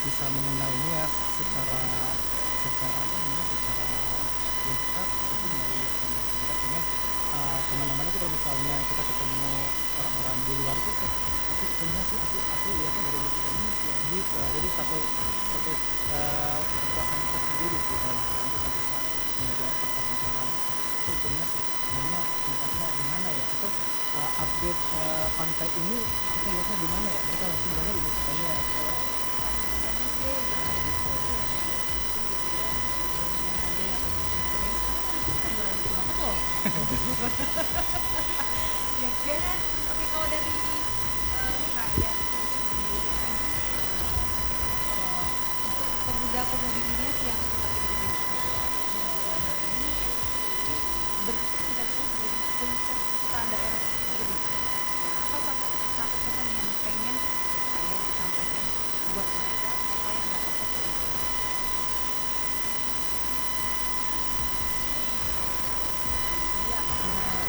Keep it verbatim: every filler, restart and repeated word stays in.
bisa mengenalnya secara secara apa namanya, secara lengkap itu melalui Instagram. Kita pengen, eee, ke mana-mana tuh kalau misalnya kita ketemu orang-orang di luar tuh, "Eh, aku punya sih, aku aku lihatnya dari Instagram ini sih ya," gitu. Jadi satu satu, eee, kepuasan tersendiri sih kalau misalkan kita bisa menjawab pertanyaan orang, "Eh, aku untungnya sebenarnya tempatnya di mana ya?" Atau, eee, update, eee, pantai ini kita lihatnya di mana ya? Mereka langsung bilangnya di Instagram Oh, ya. pas Instagram sih gitu Nah ya, gitu. pasti ada ada tipsnya gitu ya, mudah-mudahan aja ya pendengar-pendengar yang sekarang kan itu kan lagi banyak banget loh.